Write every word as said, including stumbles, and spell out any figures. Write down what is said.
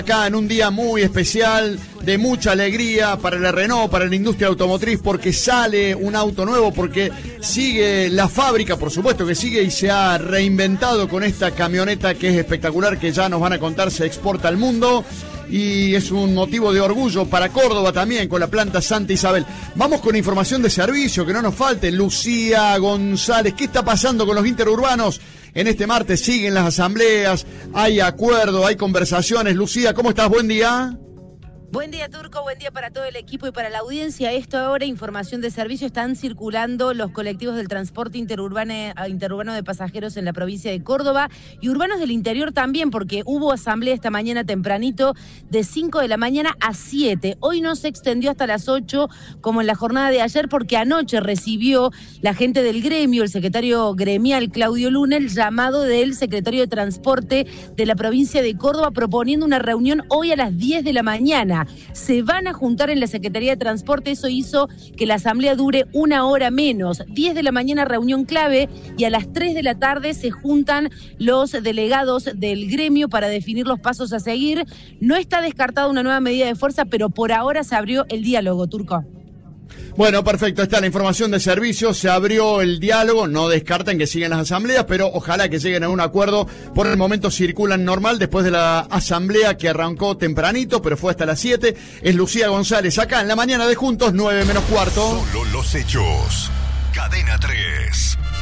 Acá en un día muy especial, de mucha alegría para la Renault, para la industria automotriz, porque sale un auto nuevo, porque sigue la fábrica, por supuesto que sigue y se ha reinventado con esta camioneta que es espectacular, que ya nos van a contar, se exporta al mundo y es un motivo de orgullo para Córdoba también, con la planta Santa Isabel. Vamos con información de servicio, que no nos falte. Lucía González, ¿qué está pasando con los interurbanos? En este martes siguen las asambleas, hay acuerdo, hay conversaciones. Lucía, ¿cómo estás? Buen día. Buen día, Turco, buen día para todo el equipo y para la audiencia. Esto ahora, información de servicio, están circulando los colectivos del transporte interurbano, interurbano de pasajeros en la provincia de Córdoba y urbanos del interior también, porque hubo asamblea esta mañana tempranito de cinco de la mañana a siete. Hoy no se extendió hasta las ocho como en la jornada de ayer, porque anoche recibió la gente del gremio, el secretario gremial Claudio Luna, el llamado del secretario de Transporte de la provincia de Córdoba proponiendo una reunión hoy a las diez de la mañana. Se van a juntar en la Secretaría de Transporte, eso hizo que la asamblea dure una hora menos. diez de la mañana reunión clave y a las tres de la tarde se juntan los delegados del gremio para definir los pasos a seguir. No está descartada una nueva medida de fuerza, pero por ahora se abrió el diálogo, Turco. Bueno, perfecto, está la información de servicio, se abrió el diálogo, no descartan que sigan las asambleas, pero ojalá que lleguen a un acuerdo. Por el momento circulan normal después de la asamblea que arrancó tempranito, pero fue hasta las siete. Es Lucía González, acá en la mañana de Juntos, nueve menos cuarto. Solo los hechos. Cadena tres.